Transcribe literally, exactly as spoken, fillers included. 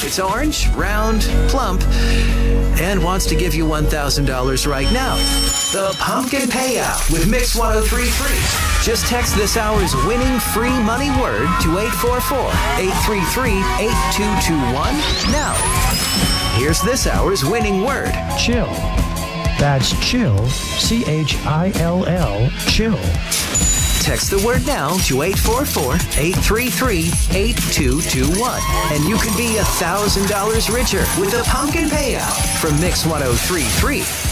It's orange, round, plump, and wants to give you one thousand dollars right now. The Pumpkin Payout with Mix ten thirty-three. Just text this hour's winning free money word to eight four four, eight three three, eight two two one now. Here's this hour's winning word. Chill. That's chill, C H I L L, chill. Text the word now to eight four four, eight three three, eight two two one. And you can be one thousand dollars richer with the Pumpkin Payout from Mix ten thirty-three.